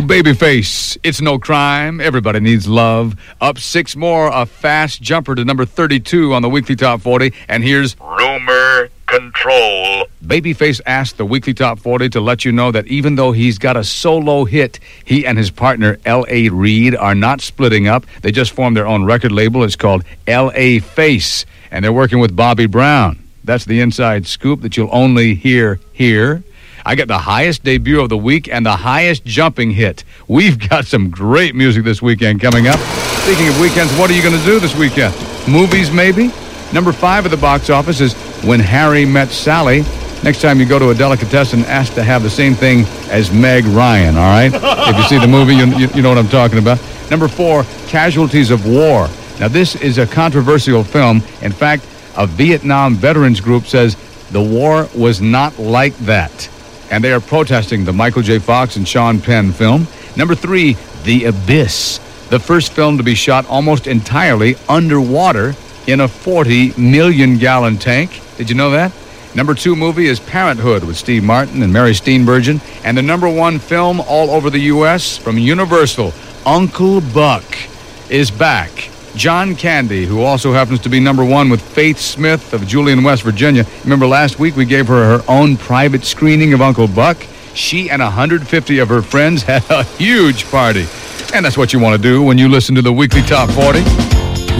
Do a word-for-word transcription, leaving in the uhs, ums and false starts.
Babyface, It's No Crime, Everybody Needs Love. Up six more, a fast jumper to number thirty-two on the Weekly Top forty. And here's Rumor Control. Babyface asked the Weekly Top forty to let you know that even though he's got a solo hit, he and his partner L A Reid are not splitting up. They just formed their own record label. It's called L A Face, and they're working with Bobby Brown. That's the inside scoop that you'll only hear here. I got the highest debut of the week and the highest jumping hit. We've got some great music this weekend coming up. Speaking of weekends, what are you going to do this weekend? Movies, maybe? Number five at the box office is When Harry Met Sally. Next time you go to a delicatessen, ask to have the same thing as Meg Ryan, all right? If you see the movie, you, you, you know what I'm talking about. Number four, Casualties of War. Now, this is a controversial film. In fact, a Vietnam veterans group says the war was not like that. And they are protesting the Michael J. Fox and Sean Penn film. Number three, The Abyss, the first film to be shot almost entirely underwater in a forty million gallon tank. Did you know that? Number two movie is Parenthood with Steve Martin and Mary Steenburgen. And the number one film all over the U S from Universal, Uncle Buck, is back. John Candy, who also happens to be number one with Faith Smith of Julian, West Virginia. Remember last week we gave her her own private screening of Uncle Buck? She and one hundred fifty of her friends had a huge party. And that's what you want to do when you listen to the Weekly Top forty.